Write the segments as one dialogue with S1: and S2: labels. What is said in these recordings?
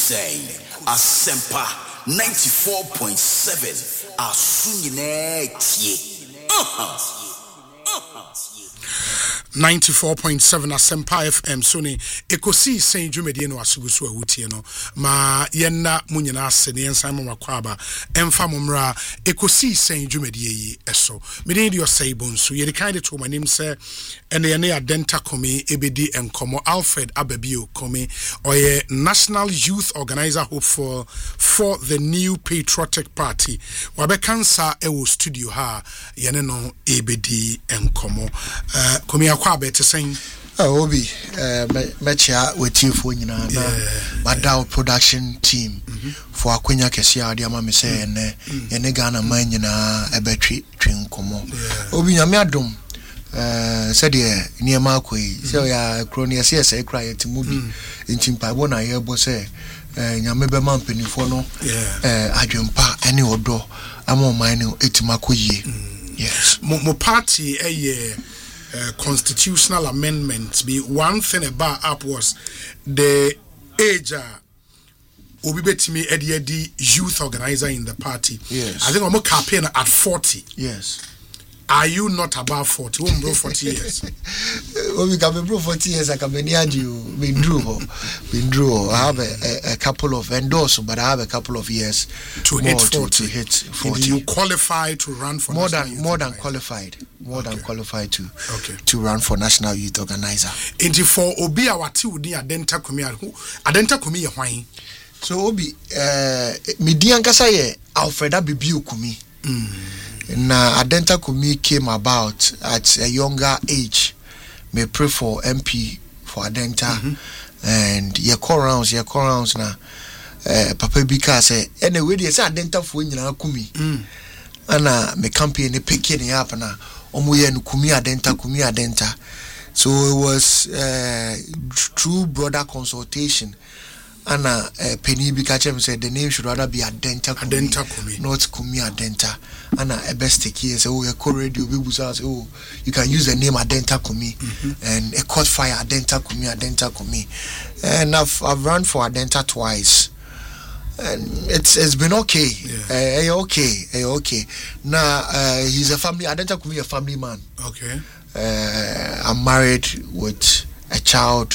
S1: saying Asempa 94.7 Asunyine tie.
S2: 94.7 Asempa FM Sony ekosi sen dwumedie no asugusu awutie no ma yenna munyina ase ne ensan makwaba emfa momra ekosi sen dwumedie yi eso meden dio saibonso ye kind to my name say ene ye na denta komi ebedi enkomo Alfred Ababio komi oye National Youth Organizer hopeful for the new patriotic party wabe kansa ewo studio ha yene no ebedi enkomo komi kwabete saying
S3: Obi mechia wetifo nyina na Badao production team for akwenya kese ade ama me say ene Ghana man nyina ebetwi twenkomo obi nyame adom said ye niema akoi say ya kroni ese ese kra yetimu bi ntimpa bo na ye bo say nyame be man penifo no adwempa ene odo ama man no etima koyie yes
S2: mo party constitutional amendments be one thing about up was the age obi betimi edi youth organizer in the party.
S3: Yes.
S2: I think I'm campaign at 40.
S3: Yes.
S2: Are you not above 40? We bro 40 years.
S3: We can be bro 40 years. I can be near you. Been through. I have a couple of endorse, but I have a couple of years
S2: to hit 40.
S3: To hit 40.
S2: You qualify to run for
S3: more than qualified. More than qualified to run for National Youth Organizer.
S2: Inti for Obi awati udi adenta kumi ye hwan.
S3: So Obi midi ankasa ye Alfred Ababio kumi. Na Adenta Kumi came about at a younger age. Me pray for MP for Adenta and ye call rounds na Papa Bika say anyway they say Adenta for nyina kumi. Ana me campaign ne pick ni up na omoye no kumi Adenta. So it was true brother consultation. Anna Penny Bikachem said the name should rather be Adenta Kumi, not Kumi Adenta. Anna a best take here say, oh, a core radio people say, oh, you can use the name Adenta Kumi and a caught fire Adenta Kumi. And I've run for Adenta twice. And it's been okay. Okay. Now he's a family Adenta Kumi a family man.
S2: Okay.
S3: I'm married with a child.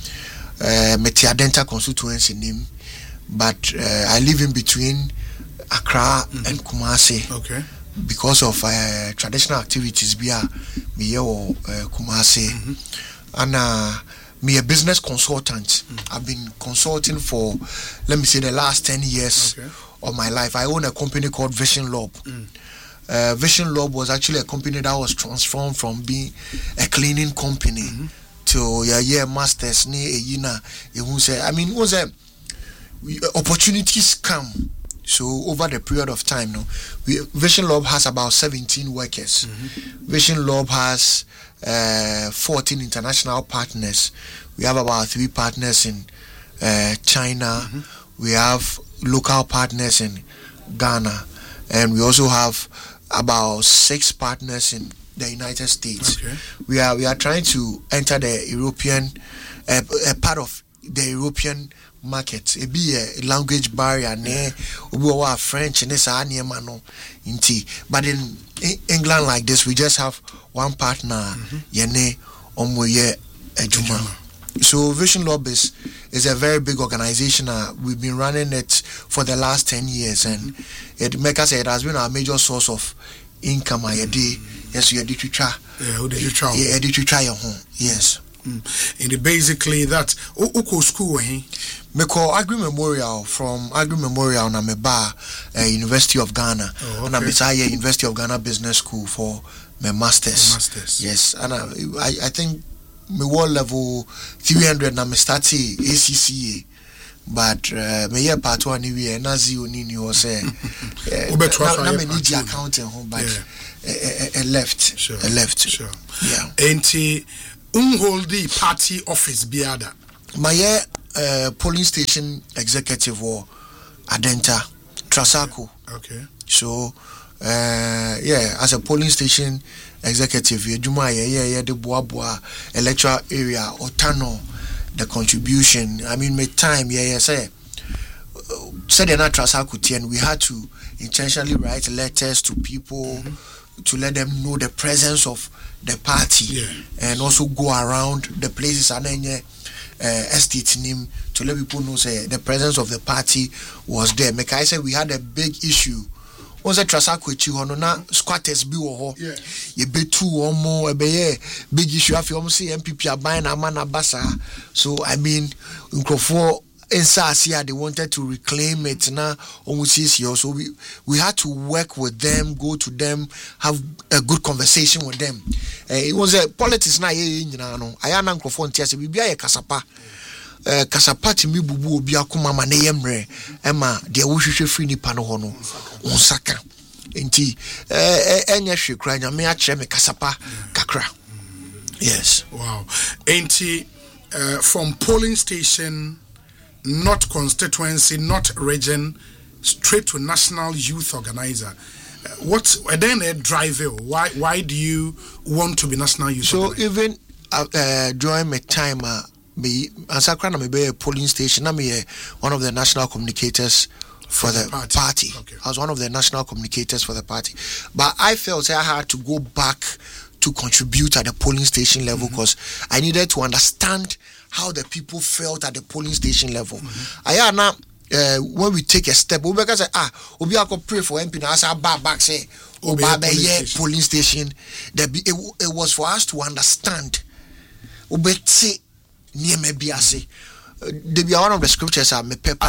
S3: Meti Adenta constituency name, but I live in between Accra and Kumasi.
S2: Okay.
S3: Because of traditional activities, me Kumasi, and me a business consultant. I've been consulting for, let me say, the last 10 years of my life. I own a company called Vision Lob. Vision Lob was actually a company that was transformed from being a cleaning company. To your masters ni yina you say I mean was opportunities come so over the period of time Vision Lob has about 17 workers. Vision Lob has 14 international partners. We have about 3 partners in China. We have local partners in Ghana, and we also have about 6 partners in the United States. We are trying to enter the European part of the European market. It be a language barrier ne obi French ne sa niema no nti. But in England like this we just have one partner yene omoye ejuma. So Vision Lob is a very big organization. We've been running it for the last 10 years and it make us it has been our major source of income yes, you did try. Yeah, did you try your home? Yes.
S2: And basically that Oko school
S3: me call Agri Memorial from Agri Memorial na me ba University of Ghana. Na me say University of Ghana Business School for my masters. Yes, and I think me world level 300 na me start ACCA. But me year part 1 we na zero ni was say na me need accounting home but left.
S2: Sure.
S3: Yeah.
S2: Enti hold the party office biada.
S3: My polling station executive or Adenta Trasaco.
S2: Okay.
S3: So as a polling station executive, Juma the Boa electoral area or Tano the contribution. I mean my time say said they're not Trasakutian, we had to intentionally write letters to people to let them know the presence of the party and also go around the places and then estate name to let people know say the presence of the party was there. Make I say we had a big issue. Once a Trasakwichi hono na squatters bi wo ho. Ye betu omo ebeye big issue afi omo say MPP aban na mana basa. So I mean nkrofo inside they wanted to reclaim it now almost year. So we had to work with them, go to them, have a good conversation with them. It was a politics na ayana nkrofo ntiase bibia ye kasapa kasapati mi bubu obi akoma ma ne yemre ema de wohwehwe free nipa no ho no onsaka enti enya hwekra nya me akire me kasapa kakra. Yes.
S2: Wow. Enti from polling station, not constituency, not region, straight to national youth organizer. What's then a driver? Why do you want to be national youth organizer?
S3: So even during my time me Ansakra me be a polling station, I'm one of the national communicators for the party. Okay. I was one of the national communicators for the party. But I felt I had to go back to contribute at the polling station level because I needed to understand how the people felt at the polling station level. When we take a step, we say, we are going to pray for MP now. I back say, polling station. It was for us to understand. They be one of the scriptures are me pepper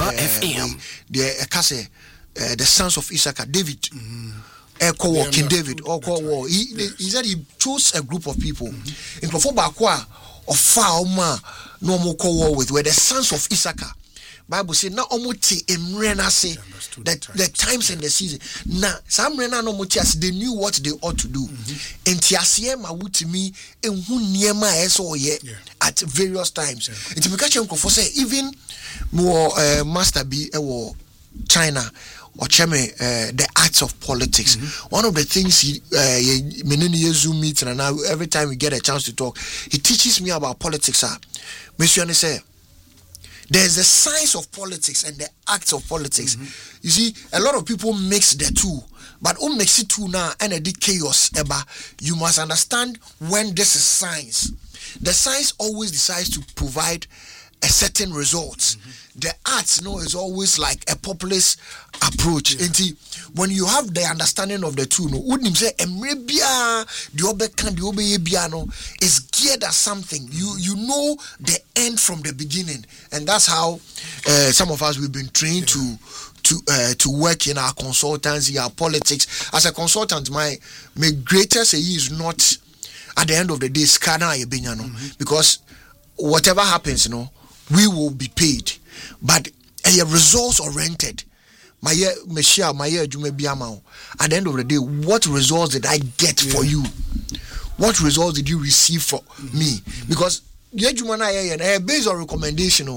S3: the sons of Issachar, David. King David he said he chose a group of people in Klofobakwa of Fauma no more war with were the sons of Issachar. Bible say na omuti emrena say that the times and the season na some rena no muti they knew what they ought to do entiasie ma wutimi enhu niema eso ye at various times it be catch for say even more master be China or Cheme the arts of politics. One of the things he Zoom meeting and now every time we get a chance to talk he teaches me about politics. Monsieur say there's the science of politics and the acts of politics. You see, a lot of people mix the two. But who makes it two now and the chaos ever? You must understand when this is science. The science always decides to provide a certain results. The arts is always like a populist approach. And when you have the understanding of the two, wouldn't say the is geared at something. You know the end from the beginning, and that's how some of us we've been trained to work in our consultancy, our politics. As a consultant, my greatest is not at the end of the day scanner because whatever happens, we will be paid. But results oriented. At the end of the day, what results did I get for you? What results did you receive for me? Because based on recommendation,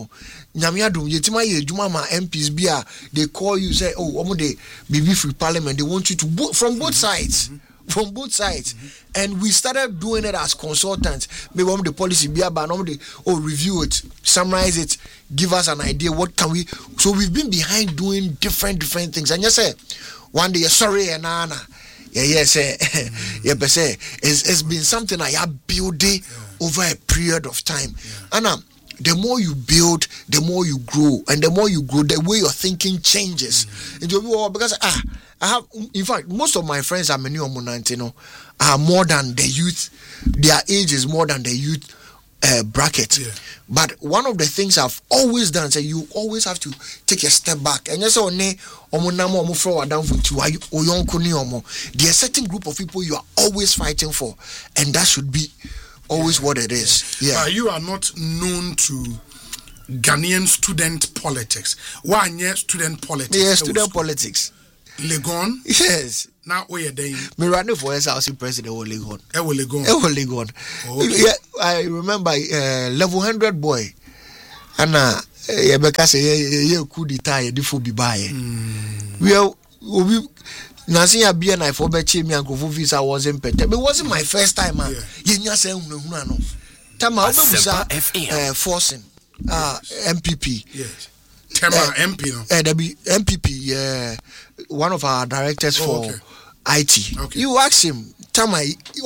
S3: MPs they call you, say, they be free parliament, they want you to vote from both sides. From both sides, and we started doing it as consultants. Maybe the policy be about review it, summarize it, give us an idea. What can we? So we've been behind doing different things. And you say one day, sorry, and Anna, it's been something I have built over a period of time. Anna, the more you build, the more you grow, and the more you grow, the way your thinking changes. Because I have, in fact, most of my friends are many are more than the youth. Their age is more than the youth bracket. But one of the things I've always done is you always have to take a step back. And there's a certain group of people you are always fighting for, and that should be always what it is.
S2: But you are not known to Ghanaian student politics. Why student politics?
S3: Yes, student politics.
S2: Legon?
S3: Yes.
S2: Now we are there.
S3: Me running for SRC president or Legon.
S2: Legon.
S3: Yeah, I remember level 100 boy. And because you could retire before be buy. We Nancy be and I for betting me and visa wasn't better. But it wasn't my first time. Tama forcing MPP.
S2: Yes. Tema MP, no?
S3: The MPP, one of our directors for IT.
S2: Okay.
S3: You ask him, Tama,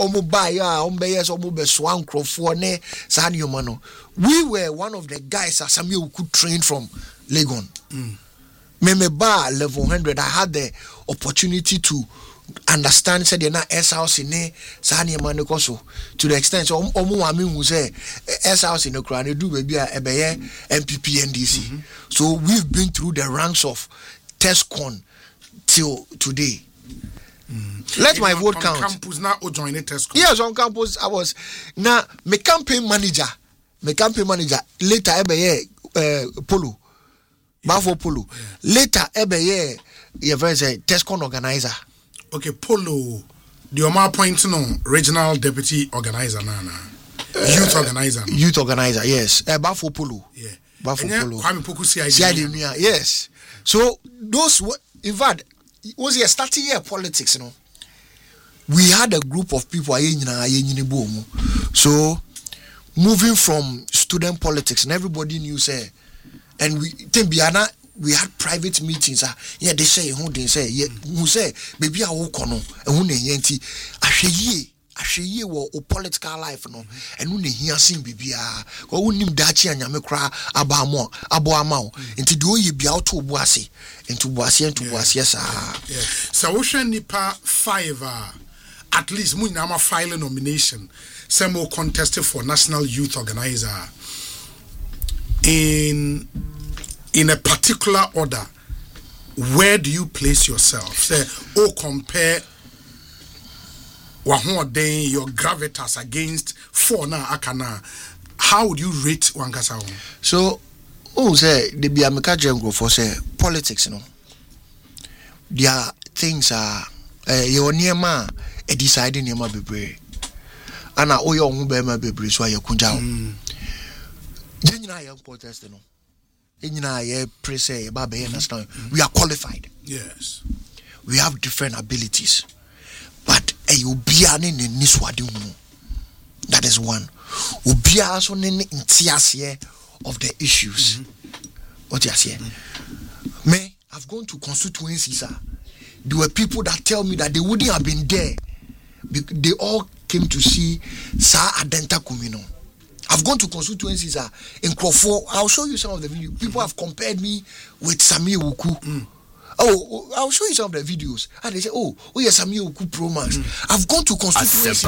S3: we were one of the guys that Samuel could train from Legon. Memeba level 100, I had the opportunity to understand said na S house in Sani Manekoso to the extent so who say S house in the crown do baby a MPP NDC. So we've been through the ranks of TESCON till today. Let my vote count.
S2: Campus now join TESCON.
S3: Yes, on campus I was now my campaign manager later Polo Bafo Polo later your very say TESCON organizer.
S2: Okay, Polo, the Omar appointing on regional deputy organizer, youth organizer,
S3: yes. Bafo Polo,
S2: yeah.
S3: Bafo Polo.
S2: Kwame Poku
S3: CID, yes. So those were, in fact, it was a starting year politics, you know. We had a group of people, so moving from student politics, and everybody knew say, and we had private meetings. Yeah, they say who they say who say baby I walk on and who they yenti ahye wo political life no and who they hear sing baby ko who nim dachi anyame kra abo ama nti do ye bia to boase into boase sa
S2: so wo hwe nipa 5 at least mu nyama file nomination some more contested for national youth organizer in a particular order. Where do you place yourself? Say, compare your gravitas against 4 na akana. How would you rate Wankasa?
S3: So, say the Biamika Jengro for say politics, you know. Their things are your near ma a deciding your bebre. And I your bema bebre so you kunjao. Then you young protest, you know. We are qualified.
S2: Yes.
S3: We have different abilities. But that is one. Of the issues. What you say? Me, I've gone to constituencies. There were people that tell me that they wouldn't have been there. They all came to see Sa Adenta Kumino. I've gone to constituencies in Crawford. I'll show you some of the videos. People have compared me with Samir Wuku. Oh, I'll show you some of the videos. And they say, oh yes, Samir Wuku Pro Max. I've gone to constituencies.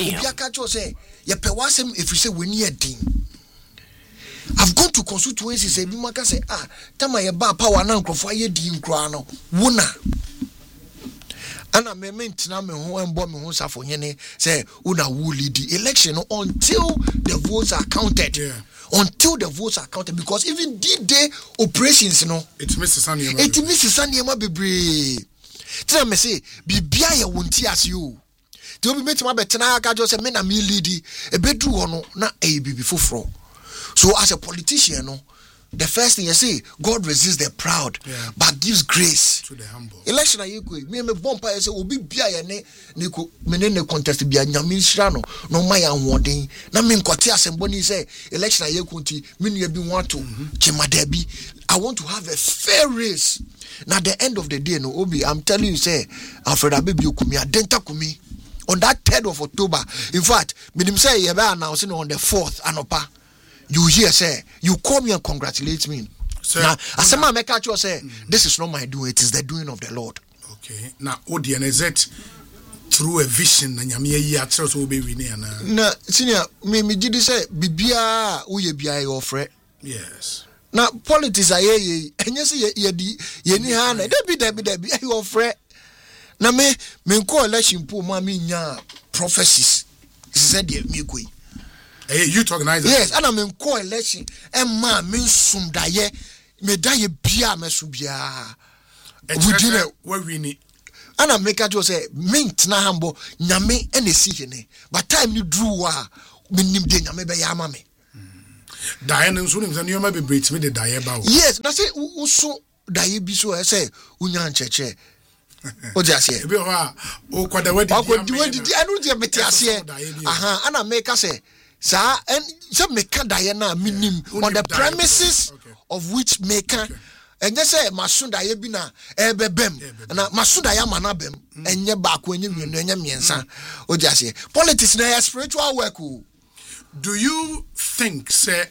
S3: If you say we need a team. I've gone to constituencies. Bimaka say, tama ye ba power na Crawford ye di nkra no. Wona. And I maintain me who and bomb who suffer say una will lead the election until the votes are counted.
S2: Yeah.
S3: Until the votes are counted, because even D-Day operations, you know,
S2: it misses
S3: Sanyama Bebre. Tell me say, Bibia ya wunti as you. To be met my betana just a men a me lady, a bedroom na a baby for. So as a politician, no. The first thing you say, God resists the proud, but gives grace
S2: to the humble.
S3: Election are you going? Me bomba say obi bia ye ne menene contest bia nyame nhira no no ma ya nwodin na me nkote asemboni say election are you going to me nua bi want to chemadabi. I want to have a fair race. Now at the end of the day no obi, I'm telling you say Alfred Abebi Okumi Adenta Kumi on that 3rd of October. In fact, me dim say ye be announcing on the 4th anopa. You hear say you call me and congratulate me. Sir, now as a man make you say this is not my doing, it is the doing of the Lord.
S2: Okay. Now Odian is it through a vision and yamia ya church will be winning na
S3: senior me did say bibia uye bia your friend.
S2: Yes.
S3: Now politics are ye and you say ye ni ha na debi your friend. Now me call election po ma me nya prophecies. Said ye me go.
S2: Youth organizer.
S3: Yes, and I'm in co-election. And ma me sum da ye me da ye bia me su bia.
S2: Where we need.
S3: And I make just say mint na hambo nyame ene si hene. But time ni drew wa me nim de nyame be ya ma me.
S2: Diane nso nim say nyoma be break me the daye ba.
S3: Yes, na say uso daye bi so say unya ncheche. O di ase.
S2: Be ho a o kwada wadi.
S3: I don't dey meti ase. And I make say sa and some make daye na minim on the premises of which maker and just say masunda yebina ebebem na masunda ya manabem enye baako enye mienu enye miensa o just say politics na spiritual work.
S2: Do you think say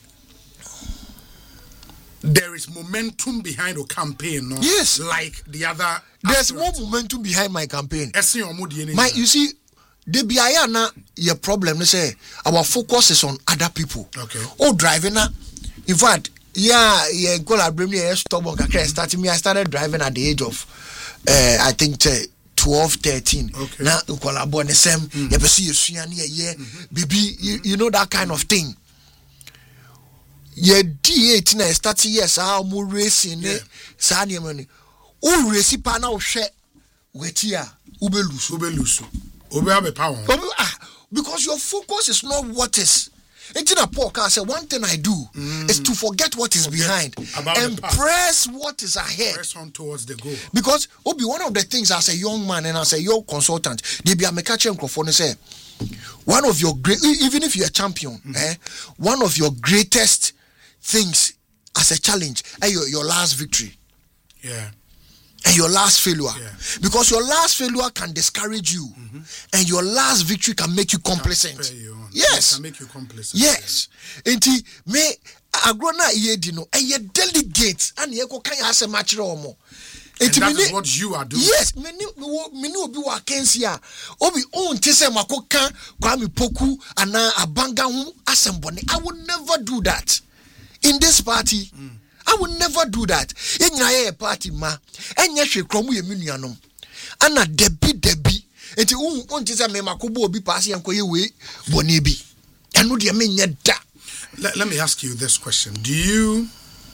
S2: there is momentum behind a campaign, no?
S3: Yes,
S2: like the other.
S3: There's more momentum behind my campaign. You see, the biayana your problem. They say our focus is on other people.
S2: Okay.
S3: Oh, driving na. In fact, yeah, collaborating. Starting me. I started driving at the age of, I think 12, 13.
S2: Okay.
S3: Now collaborate the same. You see baby, you know that kind of thing. Yeah, D8 na start years how mo racing ne sa ne money. O race pa na o hwe wetia
S2: ubelusu obe have power
S3: because your focus is not what is. It's in a podcast. Say one thing I do is to forget what is behind and press what is ahead.
S2: Press on towards the goal.
S3: Because Obi, one of the things as a young man and as a young consultant, they be a mekache microphone say one of your great, even if you're a champion, one of your greatest things as a challenge and your last victory.
S2: Yeah.
S3: And your last failure.
S2: Yeah.
S3: Because your last failure can discourage you. And your last victory can make you complacent. Yes.
S2: It can make you complacent.
S3: Yes. And me agrona yedino and ye delegate and ye ko kan ya ase match omo.
S2: And that is what you are doing.
S3: Yes, many obi wa kensia obi on tese makoka kwami poku ana abanga hu asembone. I would never do that. In this party, I would never do that. Enyaye party ma, enye hwe kromu ye menuanom. Ana debi. Enti unti say me makobo obi pass yanko ye we boni bi. Eno de me nya da.
S2: Let me ask you this question. Do you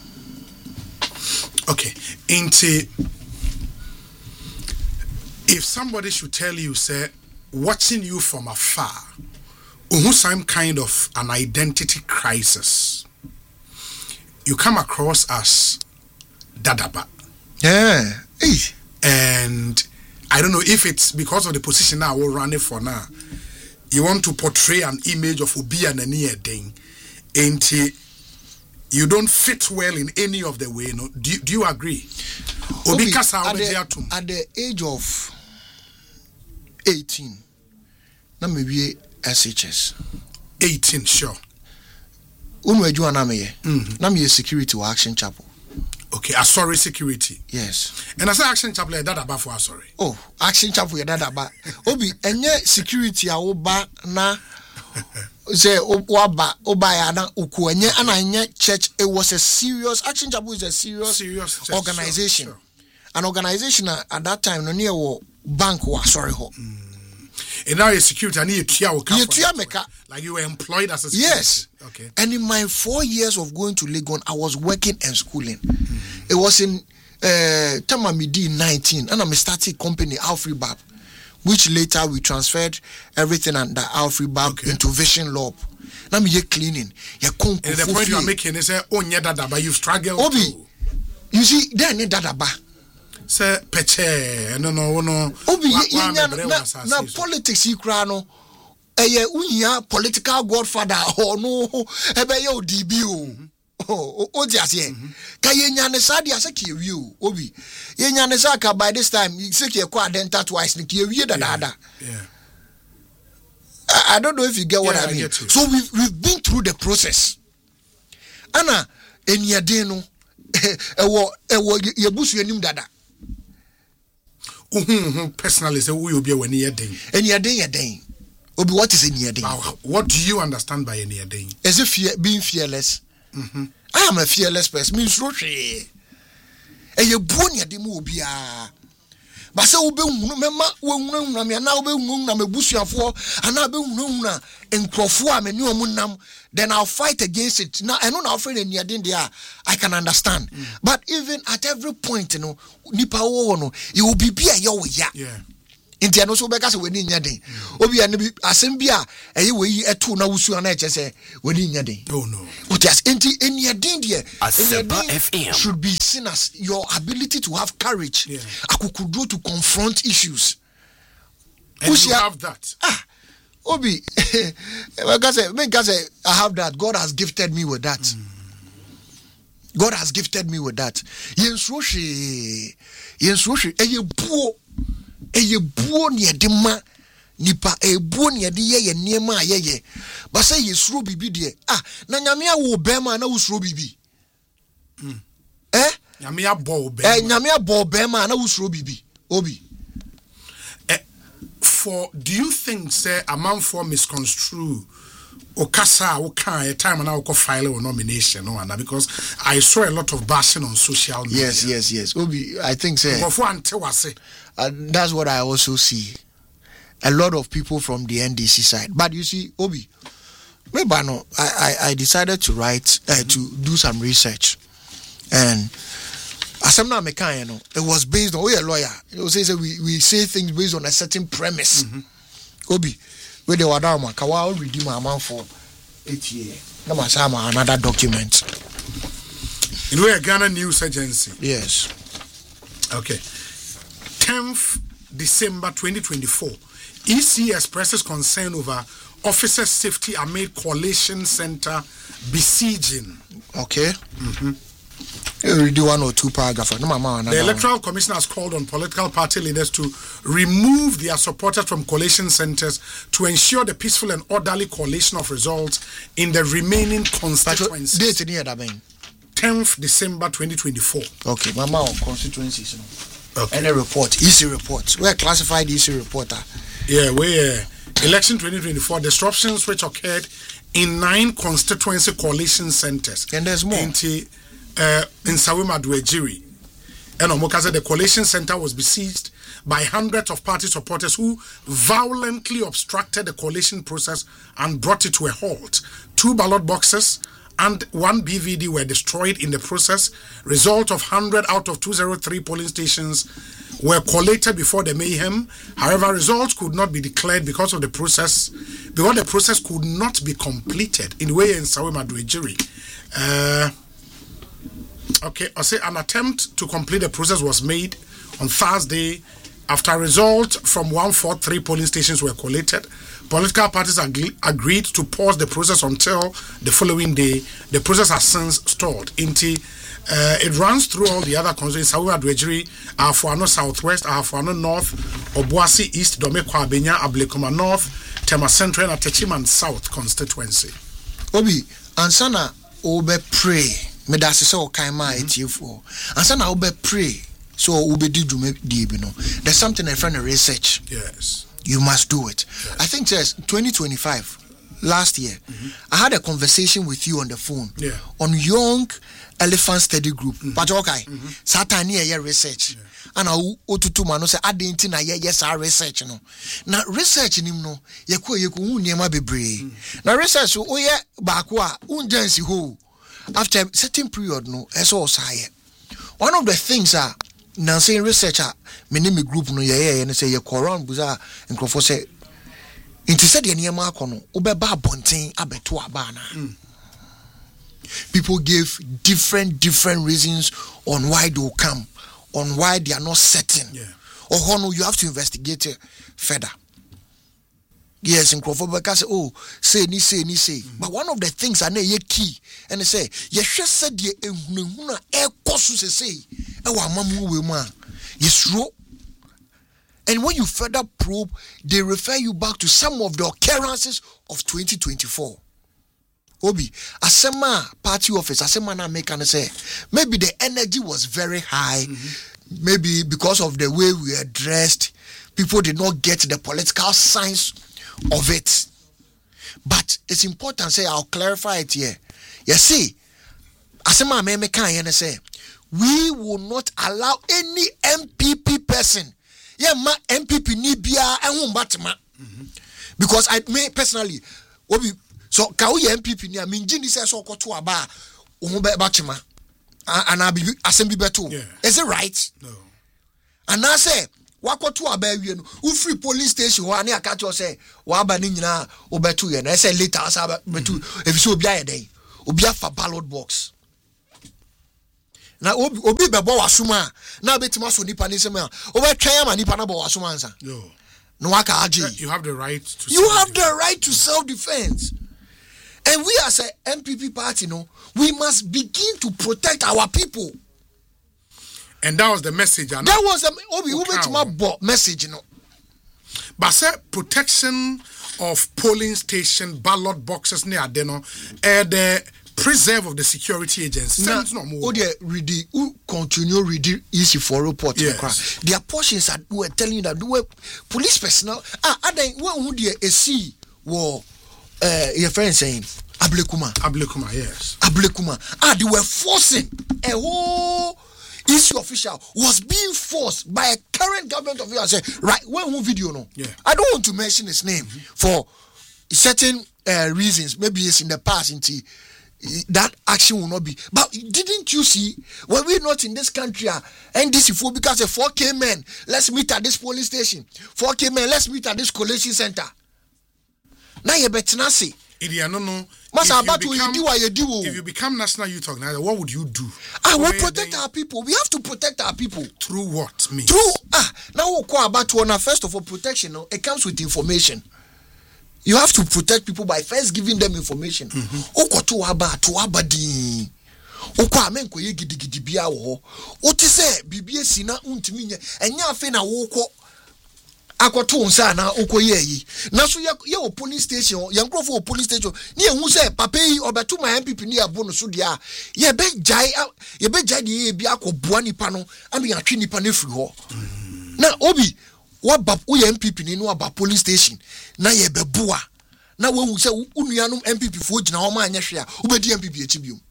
S2: if somebody should tell you, say, watching you from afar, some kind of an identity crisis, you come across as Dadaba.
S3: Yeah.
S2: And I don't know if it's because of the position now we're running for now. You want to portray an image of Obi and Nani thing, and you don't fit well in any of the way. No? Do you agree?
S3: Obi, at the age of 18, na maybe SHS.
S2: 18, sure.
S3: Unweju anameye. Na me security or Action Chapel.
S2: Okay, Asori security.
S3: Yes.
S2: And I say Action Chapel that about for Asori.
S3: Oh, Action Chapel that about. Obi enye security a oba na say oba ya na uku enye ana enye church. It was a serious Action Chapel is a serious organization. Sure. An organization at that time no near bank was sorry ho.
S2: And now you're security, I need
S3: to
S2: like you were employed as a security.
S3: Yes.
S2: Okay.
S3: And in my 4 years of going to Legon, I was working and schooling. It was in Tamamidi 19, and I started company Alfred Bab, which later we transferred everything under Alfred Bab into Vision Lab. Now me cleaning.
S2: And the point you are making is that you've struggled.
S3: Obi, you see, there need dadaba.
S2: Say peche no
S3: Obi na politics ikra no eye unya political godfather no ebe ye odb o di ase ka ye nya ne sa di ase ke wi o Obi ye nya ne sa ka by this time se ke kwa denta twice ne ke wi da.
S2: Yeah.
S3: I don't know if you get what I mean. So we've been through the process. Ana eniade no ewo ye busu anim dada.
S2: Personally, say who you be when you're doing.
S3: And you're doing. Obi, what is in your day?
S2: What do you understand by any day?
S3: As if being fearless. I am a fearless person. Means Roshi. And you born your demo be but so be na me na be na me busuafo ana be na enkrofo a me ne omunam, then I'll fight against it. Now I know now friend in there I can understand. But even at every point, you know, nipa wo no, you will be a yo ya.
S2: Yeah.
S3: Inti no so be ka se weni nya den. Obi an bi asem bi a eye we etu na wusu na eche se weni nya den.
S2: Oh no.
S3: But just inti enya den there.
S1: FM
S3: should be seen as your ability to have courage.
S2: Yeah.
S3: Akukudro to confront issues.
S2: And you have that.
S3: Obi, I have that. God has gifted me with that. God has gifted me with that. Yensroshi eye buo ne de ma nipa ebuo ne de ye niema ayeye. But say yesro bibi de na nyame awo bema na wusro bibi.
S2: Nyame abo bema.
S3: Nyame abo bema na wusro bibi. Obi.
S2: Do you think say a man for misconstrue Okasa a time and I will file a nomination because I saw a lot of bashing on social media.
S3: Yes. Obi, I think say that's what I also see. A lot of people from the NDC side. But you see, Obi, maybe I decided to write to do some research. And Asemna Mekano, it was based on a lawyer. It was say we say things based on a certain premise. Obi, where they were down, Kawa redeem amount for 8 years. No matter another document.
S2: In where Ghana News Agency.
S3: Yes.
S2: Okay. 10th December 2024. EC expresses concern over officer safety amid coalition center besieging.
S3: Okay. Read 1 or 2 paragraphs.
S2: The Electoral Commission has called on political party leaders to remove their supporters from coalition centers to ensure the peaceful and orderly collation of results in the remaining constituencies.
S3: Date near that
S2: 10th December 2024.
S3: Okay, Mama of constituencies.
S2: Okay.
S3: Any report, EC reports. We're classified EC reporter.
S2: Yeah, election 2024 disruptions which occurred in 9 constituency coalition centers.
S3: And there's more.
S2: In Sawima Duejiri. And Omoka the coalition center was besieged by hundreds of party supporters who violently obstructed the coalition process and brought it to a halt. 2 ballot boxes and 1 BVD were destroyed in the process. Result of 100 out of 203 polling stations were collated before the mayhem. However, results could not be declared because the process could not be completed in way in Sawima Duejiri. Okay, I say an attempt to complete the process was made on Thursday after results from 143 polling stations were collated. Political parties agreed to pause the process until the following day. The process has since stalled. It runs through all the other constituencies: Sawima Duejiri, Afuano Southwest, Afuano North, Obuasi East, Domekwa Abenya, Ablekuma North, Tema Central, and Techiman South constituency.
S3: Obi, ansana obe pray. Me da se o kan ma etiefo ansa na obe pray so obe di dwuma di bi no. There's something in front of research.
S2: Yes,
S3: you must do it.
S2: Yes. I
S3: think just 2025 last year I had a conversation with you on the phone on Young Elephant Study Group. But okay, Satani ye research and otutu ma no say adenti na ye yes our research no. Na research nim no ye ko hu niema bebre. Na research o ye baako a unjansi ho. After a certain period, no, as all say. One of the things are now saying researcher, many group no and say your Koran buza and Crawford say, into said the near Marcono, Obeba Bontain, Abetua Bana. People give different reasons on why they will come, on why they are not certain. Or Hono, you have to investigate it further. Yes, in Crawford, because say. But one of the things I know ye key, and they say, ye just said ye say, yes, true. And when you further probe, they refer you back to some of the occurrences of 2024. Obi, Asema party office, Asema na make and say, maybe the energy was very high, maybe because of the way we are dressed, people did not get the political science of it. But it's important say I'll clarify it here. You see, Asema me can say we will not allow any MPP person. Yeah, ma MPP ni bia and batma. Because I may personally so ka we MPP ni I mean Jini says so to aba batma and I be assembly beto. Is it right?
S2: No.
S3: And I say wako to abawie no free police station ho ani aka to say wa aba ni nyina obetu ye na say later asa betu if so obi ayeden obi afa ballot box na obi bebo wasuma na betima so nipa ni sema obetwan ama nipa na bo wasuma ansa no waka age
S2: you have the right to
S3: self defense And we as a MPP party, we must begin to protect our people.
S2: And that was the message.
S3: That was a message,
S2: But say protection of polling station ballot boxes near Adeno, the preserve of the security agents.
S3: Now, continue reading easy for report.
S2: Yes.
S3: Their portions are were telling you that police personnel. Who see your friend saying
S2: Ablekuma, yes.
S3: Ablekuma. They were forcing a whole issue official was being forced by a current government official. Say, right, one video,
S2: Yeah.
S3: I don't want to mention his name for certain reasons. Maybe it's in the past, that action will not be. But didn't you see, when we're not in this country, NDC for because 4K men, let's meet at this police station. 4K men, let's meet at this collation center. Now you better not say.
S2: If you become national youth organizer, what would you do?
S3: We protect our people. We have to protect our people.
S2: Through what means?
S3: Now first of all, protection, it comes with information. You have to protect people by first giving them information. Akoto nsa na okoye yi na so ye police station yankrofo police station ni ehun se papa yi obeto my MPP ni abo no so dia ye be jai de bi akoboa nipa no ami atwe nipa na firi ho na obi waba wo MPP ni no aba police station na ye be boa na wo hu se unuanom MPP fo gina ho ma anya hwe a obedi MPP echi biom.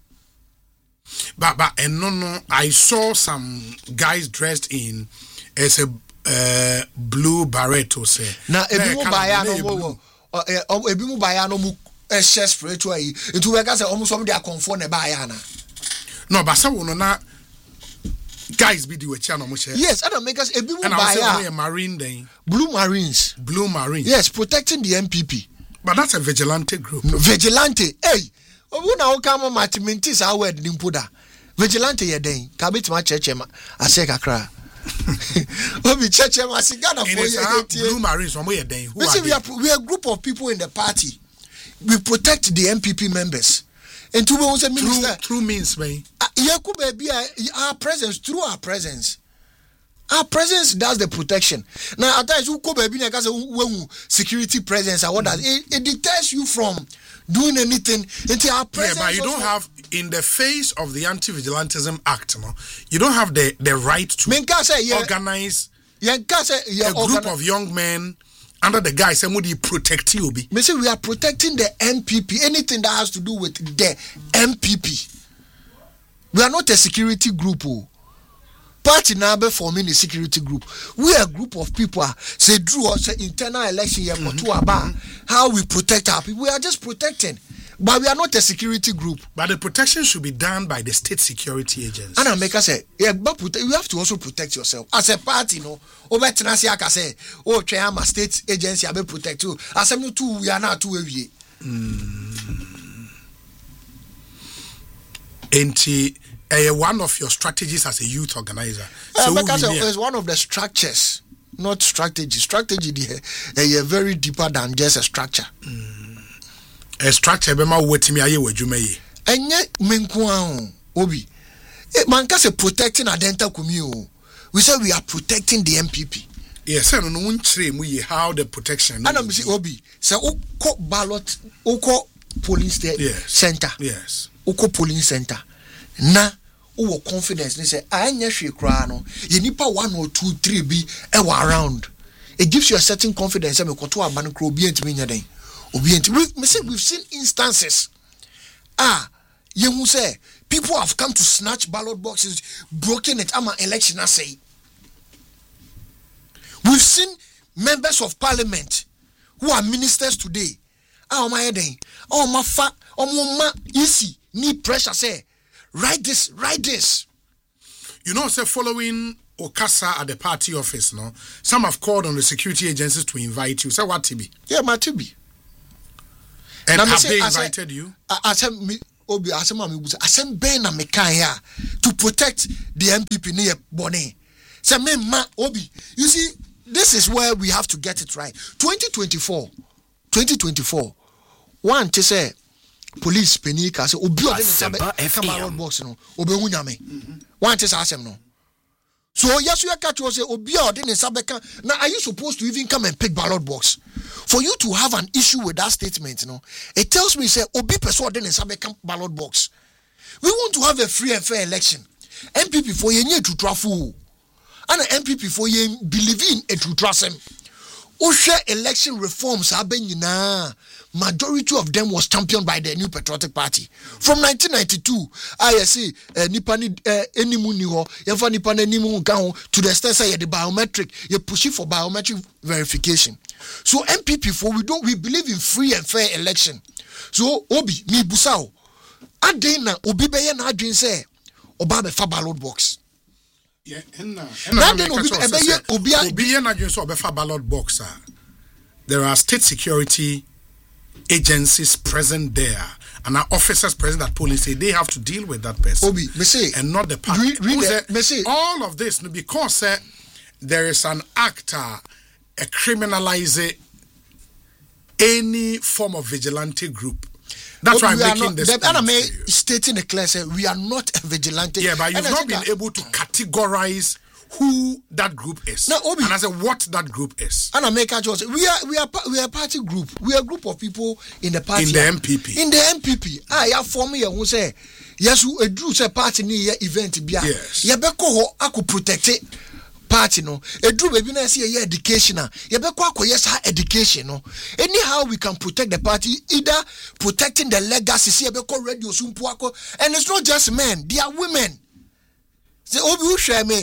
S2: But and no, I saw some guys dressed in as a blue barretto say.
S3: Na ebimu baya no mu chest spiritual yi. Ntu we ga say omo so me dey conform na baya na.
S2: No, but say wono na guys be the wechi na mo share.
S3: Yes, I don't make us ebimu baya.
S2: And marine then.
S3: Blue Marines. Yes, protecting the MPP.
S2: But that's a vigilante group.
S3: Vigilante. Hey, who now come matimentis our word nimpoda. Vigilante ye den. Kabit ma cheche ma ase kakra. Obi cheche ma sigana for you.
S2: Blue Marines from where den.
S3: We are a group of people in the party. We protect the MPP members. And to be a minister
S2: through means me.
S3: Our presence through our presence. Our presence does the protection. Now, at times, security presence and what that it deters you from doing anything until our presence.
S2: Yeah, but you don't have, in the face of the Anti-Vigilantism Act, you don't have the right to organize a group of young men under the guise somebody protect you.
S3: Me say we are protecting the MPP. Anything that has to do with the MPP. We are not a security group. Party number forming a security group. We are a group of people. Say drew us internal election here about how we protect our people. We are just protecting, but we are not a security group.
S2: But the protection should be done by the state security agents.
S3: And I make us say, yeah, but you have to also protect yourself as a party. No, over Tenasiaka say, oh, Chayama state agency, I will protect you. As I'm too, we are not too heavy.
S2: One of your strategies as a youth organizer.
S3: It's one of the structures, not strategy. Strategy is very deeper than just a structure.
S2: A structure, bema wetimi aye wajume.
S3: Enye menkuan obi. Man ka say protecting Adenta Kumi. We say we are protecting the MPP.
S2: Yes, no no unchire mu ye how the protection.
S3: And I'm say obi. Say uko ballot, uko polling center.
S2: Yes.
S3: Uko polling center. Na uwo confidence ni say anya hwe kra no ye nipa 1 or 2 3 bi e around. It gives you a certain confidence say me koto aban kra obi entimi nya den. We've seen instances. You say people have come to snatch ballot boxes, broken it. I'm an election. I say we've seen members of parliament who are ministers today. Oh my day. Oh my fa. Oh my easy. Need pressure. Say write this.
S2: You know, say following Okasa at the party office. No, some have called on the security agencies to invite you. Say what TB?
S3: Yeah, my TB.
S2: And have they invited you?
S3: I said, Obi, I said, Ben and Mekaya to protect the MPP near Bonnet. Say, ma, Obi, you see, this is where we have to get it right. 2024, one to say, police penny ka say obi ode ne sabe ballot box no obehu nyame want is asem no so yes you catch you say obi ode ne sabe kan now are you supposed to even come and pick ballot box for you to have an issue with that statement no it tells me say obi person ode ne sabe kan ballot box. We want to have a free and fair election. MPP for ye to trafu and MPP for ye believe in a to trust him. Osha election reforms have been majority of them was championed by the New Patriotic Party. From 1992, I say Nipani Enimuni Yafa Nipani Nimu to the extent say the biometric, you push it for biometric verification. So MPP for we believe in free and fair election. So Obi mi busao. Adena obi beye na adwen say oba be fa ballot box.
S2: Yeah, ballot box. There are state security agencies present there, and our officers present at police say they have to deal with that person.
S3: Obi, me say,
S2: and not the party. All of this because there is an act criminalize any form of vigilante group. That's why I'm making this point.
S3: And I'm stating the clear say we are not a vigilante.
S2: Yeah, but you've not been able to categorize who that group is. Now, Obi, and I say what that group is. And I make a choice. We are a party group. We are a group of people in the party. In the MPP.
S3: In the MPP. I have for me who say yes, we do say party ni event bia.
S2: Yes.
S3: You be ko ako protect it. Party no edu baby na say ye educational ye be kwa yes education no anyhow we can protect the party either protecting the legacy see ye be ko radio sumpu ako and it's not just men, they are women. Say obi who share me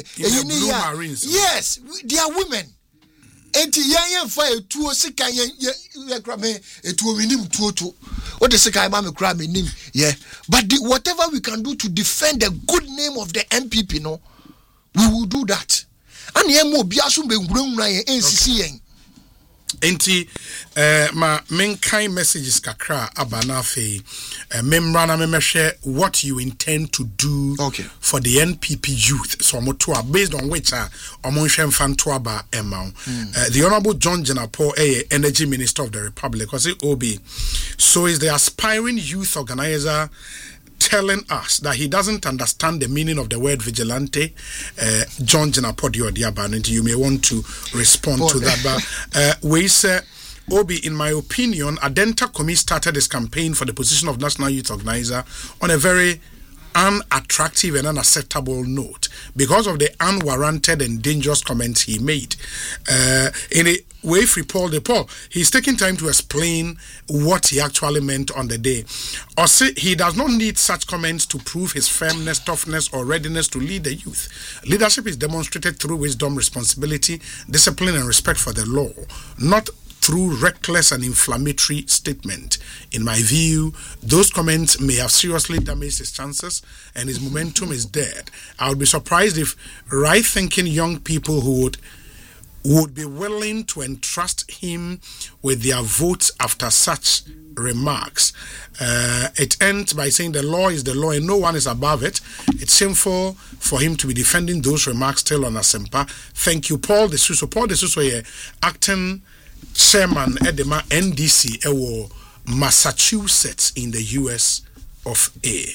S3: yes, they are women. Enti yen fa etuo sika yen kra me etuo minim tuoto o de sika ma me kra me nim yeah, but whatever we can do to defend the good name of the MPP no, we will do that. And yemo biasum be ngurunna ye NCC yen
S2: enti ma menkai messages kakra abana fe memra na memehwe what you intend to do for the NPP youth so motoa based on which omonhwe mfanto aba emma the Honorable John Jenapo Energy Minister of the Republic was it Obi so is the aspiring youth organizer telling us that he doesn't understand the meaning of the word vigilante. John Jenapodio Diaban, you may want to respond to that. But we say, Obi, in my opinion, Adenta Komi started his campaign for the position of National Youth Organizer on a very unattractive and unacceptable note because of the unwarranted and dangerous comments he made. In a way, free Paul, he's taking time to explain what he actually meant on the day. Or say he does not need such comments to prove his firmness, toughness, or readiness to lead the youth. Leadership is demonstrated through wisdom, responsibility, discipline, and respect for the law, not through reckless and inflammatory statement. In my view, those comments may have seriously damaged his chances and his momentum is dead. I would be surprised if right-thinking young people who would be willing to entrust him with their votes after such remarks. It ends by saying the law is the law and no one is above it. It's shameful for him to be defending those remarks still on Asempa. Thank you, Paul De Suso. Paul De Suso, acting chairman Edema NDC Ewo Massachusetts in the US of A.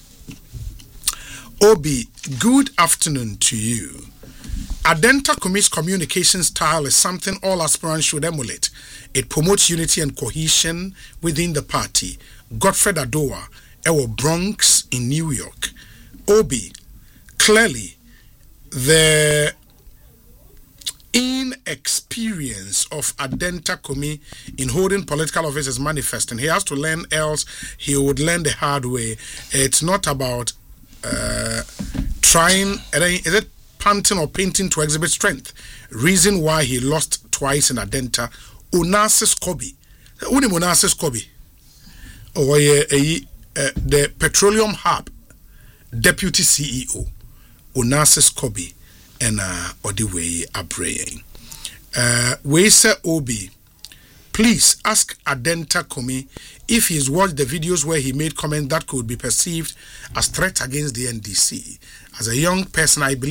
S2: Obi, good afternoon to you. Adenta Komi's communication style is something all aspirants should emulate. It promotes unity and cohesion within the party. Godfred Adowa, Ewo Bronx in New York. Obi, clearly the inexperience of Adenta Komi in holding political office is manifesting. He has to learn, else he would learn the hard way. It's not about trying, is it panting or painting to exhibit strength? Reason why he lost twice in Adenta. Onassis Kobe. Uni Onassis Kobe. Oh, the Petroleum Hub Deputy CEO. Onassis Kobe. And Odiwe Abraying. We say Obi, please ask Adenta Komi if he's watched the videos where he made comments that could be perceived as threat against the NDC. As a young person, I believe